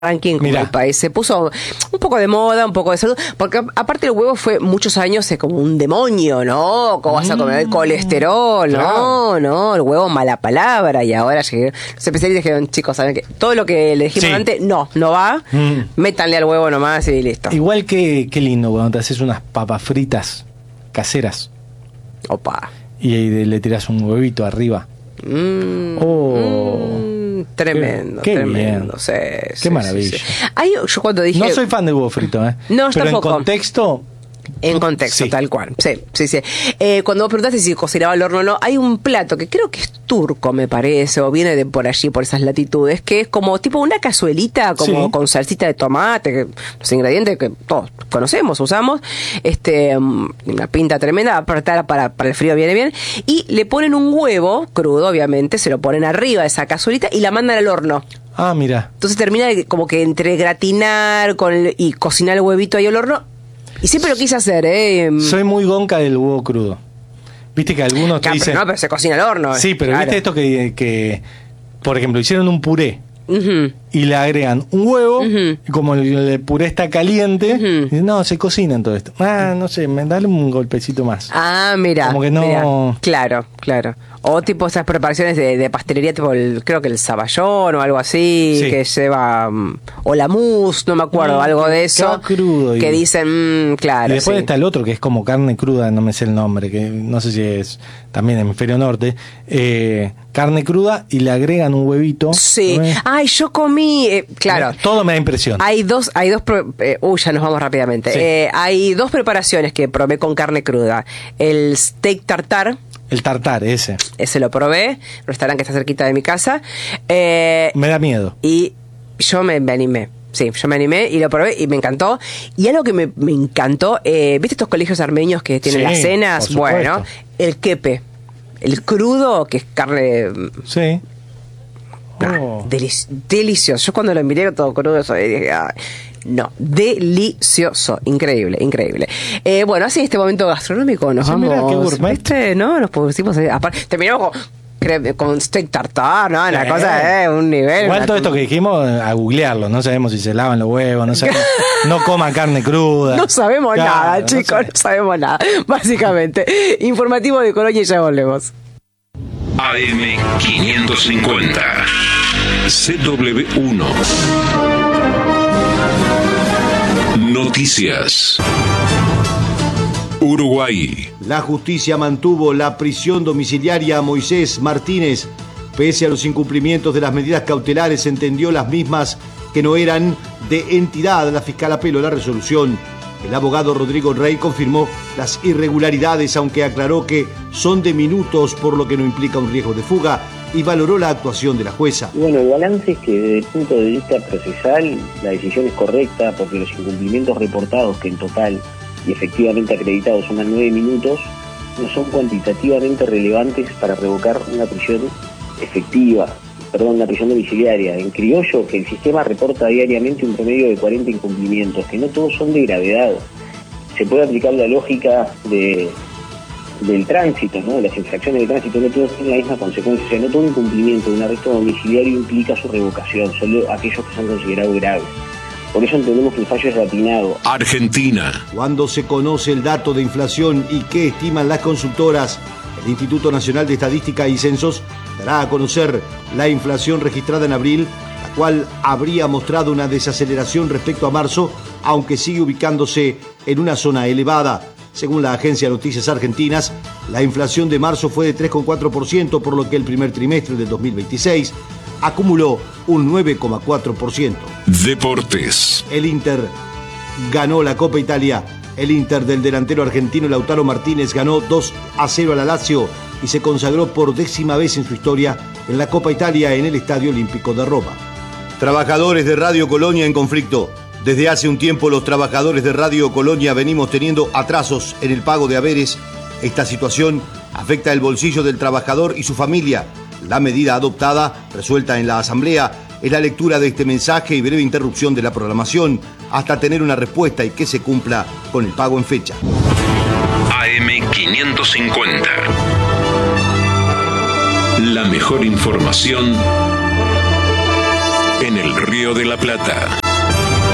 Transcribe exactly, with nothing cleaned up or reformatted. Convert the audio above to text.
ranking como Mirá. el país se puso un poco de moda, un poco de salud, porque aparte el huevo fue muchos años eh, como un demonio, ¿no? ¿Cómo vas a comer el colesterol? No, claro. no, el huevo mala palabra, y ahora llegué, los especialistas dijeron, chicos, ¿saben qué? Todo lo que le dijimos Sí. antes, no, no va, Mm. métanle al huevo nomás y listo. Igual que qué lindo cuando te haces unas papas fritas caseras Opa. y le tiras un huevito arriba. Mm, Oh. mm, tremendo, Qué- qué tremendo. bien. Sí, Qué sí, maravilla. sí, sí. Ahí, yo cuando dije... No soy fan del huevo frito, ¿eh? No, yo Pero tampoco. en contexto, En contexto, Sí. tal cual. Sí, sí, sí. Eh, cuando vos preguntaste si cocinaba al horno o no, hay un plato que creo que es turco, me parece, o viene de por allí, por esas latitudes, que es como tipo una cazuelita, como Sí. con salsita de tomate, que, los ingredientes que todos conocemos, usamos, este um, una pinta tremenda, apretada para, para el frío viene bien, y le ponen un huevo crudo, obviamente, se lo ponen arriba de esa cazuelita y la mandan al horno. ah, mira. Entonces termina de- como que entre gratinar con el- y cocinar el huevito ahí al horno. Y siempre lo quise hacer, ¿eh? Soy muy gonca del huevo crudo. Viste que algunos te Claro, dicen... pero no, pero se cocina al horno. Sí, pero claro. viste esto que, que, por ejemplo, hicieron un puré Ujú. y le agregan un huevo, Ujú. y como el, el puré está caliente, Ujú. dicen, no, se cocina en todo esto. Ah, no sé, me dale un golpecito más. Ah, mira. Como que no- mira. Claro, claro. O tipo esas preparaciones de, de pastelería, tipo el, creo que el saballón o algo así, Sí. que lleva. mm, O la mousse, no me acuerdo, Mm, algo que- de que eso. va crudo y- Que dicen, mm, claro. y después sí. está el otro que es como carne cruda, no me sé el nombre, que no sé si es también hemisferio norte. Eh, carne cruda y le agregan un huevito. Sí. ¿no? Ay, yo comí. eh, claro. Todo me da impresión. Hay dos, hay dos, pro- eh, uy, ya nos vamos rápidamente. Sí. Eh, hay dos preparaciones que probé con carne cruda. El steak tartar, El tartar, ese. ese lo probé, un restaurante que está cerquita de mi casa. Eh, Me da miedo. y yo me, me animé. Sí, yo me animé y lo probé y me encantó. Y algo que me, me encantó, eh, ¿viste estos colegios armenios que tienen Sí, las cenas? por supuesto. Bueno, el kepe. El crudo, que es carne Sí. ah, Oh. delici- delicioso. Yo cuando lo miré todo crudo, eso, dije, ay, no, delicioso, increíble, increíble. Eh, bueno, así este momento gastronómico nos Sí, vamos. mirá, qué gourmet. ¿Viste? ¿No? Nos pusimos ahí, aparte, terminamos con, cre- con steak tartar, ¿no? Una Sí. cosa, eh, un nivel. Igual una- todo esto que dijimos, a googlearlo. No sabemos si se lavan los huevos, no sabemos. No coman carne cruda. No sabemos Claro, nada, no chicos, sabemos. no sabemos nada, básicamente. Informativo de Colonia y ya volvemos. A M quinientos cincuenta C W uno Noticias. Uruguay. La justicia mantuvo la prisión domiciliaria a Moisés Martínez. Pese a los incumplimientos de las medidas cautelares, entendió las mismas que no eran de entidad. La fiscal apeló la resolución. El abogado Rodrigo Rey confirmó las irregularidades, aunque aclaró que son de minutos, por lo que no implica un riesgo de fuga, y valoró la actuación de la jueza. Y bueno, el balance es que desde el punto de vista procesal la decisión es correcta porque los incumplimientos reportados, que en total y efectivamente acreditados suman nueve minutos, no son cuantitativamente relevantes para revocar una prisión efectiva, perdón, una prisión domiciliaria. En criollo, que el sistema reporta diariamente un promedio de cuarenta incumplimientos, que no todos son de gravedad. Se puede aplicar la lógica de del tránsito, ¿no? De las infracciones de tránsito, no todos tienen la misma consecuencia. O sea, no todo incumplimiento de un arresto domiciliario implica su revocación, solo aquellos que son considerados graves. Por eso entendemos que el fallo es atinado. Argentina. Cuando se conoce el dato de inflación y qué estiman las consultoras, el Instituto Nacional de Estadística y Censos dará a conocer la inflación registrada en abril, la cual habría mostrado una desaceleración respecto a marzo, aunque sigue ubicándose en una zona elevada. Según la agencia de noticias argentinas, la inflación de marzo fue de tres coma cuatro por ciento, por lo que el primer trimestre del dos mil veintiséis acumuló un nueve coma cuatro por ciento. Deportes. El Inter ganó la Copa Italia. El Inter del delantero argentino Lautaro Martínez ganó dos a cero a la Lazio y se consagró por décima vez en su historia en la Copa Italia en el Estadio Olímpico de Roma. Trabajadores de Radio Colonia en conflicto. Desde hace un tiempo los trabajadores de Radio Colonia venimos teniendo atrasos en el pago de haberes. Esta situación afecta el bolsillo del trabajador y su familia. La medida adoptada, resuelta en la Asamblea, es la lectura de este mensaje y breve interrupción de la programación hasta tener una respuesta y que se cumpla con el pago en fecha. A M quinientos cincuenta. La mejor información en el río. Río de la Plata.